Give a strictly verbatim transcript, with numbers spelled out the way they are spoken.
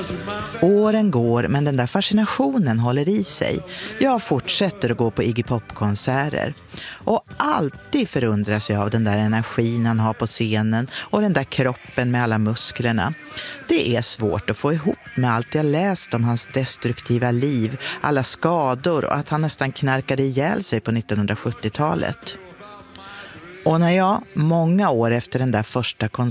Åren går, men den där fascinationen håller i sig. Jag fortsätter att gå på Iggy Pop-konserter. Och alltid förundras jag av den där energin han har på scenen och den där kroppen med alla musklerna. Det är svårt att få ihop med allt jag läst om hans destruktiva liv, alla skador och att han nästan knarkade ihjäl sig på nittonhundrasjuttiotalet. Och när jag, många år efter den där första konserten,